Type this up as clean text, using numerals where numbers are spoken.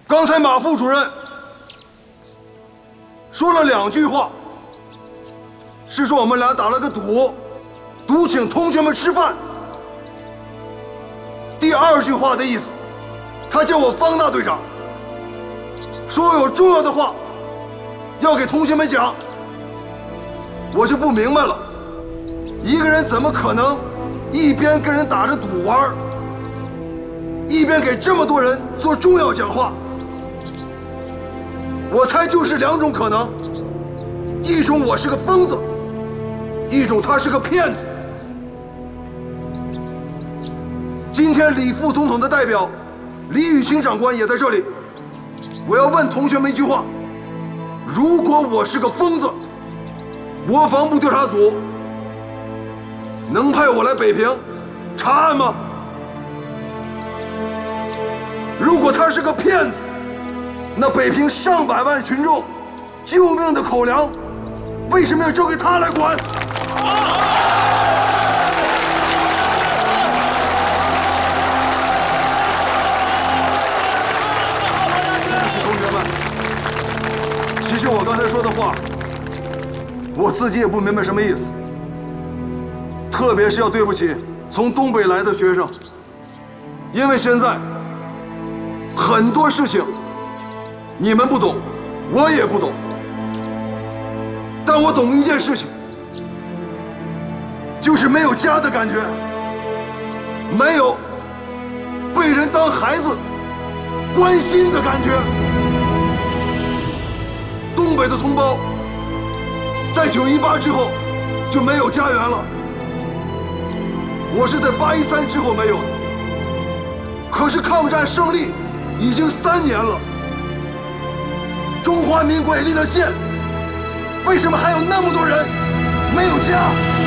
刚才马副主任说了2句话，是说我们俩打了个赌，赌请同学们吃饭。第2句话的意思，他叫我方大队长，说我有重要的话要给同学们讲。我就不明白了，一个人怎么可能一边跟人打着赌玩，一边给这么多人做重要讲话？我猜就是2种可能，一种我是个疯子，一种他是个骗子。今天李副总统的代表李雨欣长官也在这里，我要问同学们一句话：如果我是个疯子，国防部调查组能派我来北平查案吗？如果他是个骗子，那北平上百万群众救命的口粮，为什么要交给他来管？同学们，其实我刚才说的话，我自己也不明白什么意思，特别是要对不起从东北来的学生，因为现在很多事情你们不懂，我也不懂，但我懂一件事情，就是没有家的感觉，没有被人当孩子关心的感觉。东北的同胞在9·18之后就没有家园了，我是在8·13之后没有的。可是抗战胜利已经3年了，中华民国也立了宪，为什么还有那么多人没有家？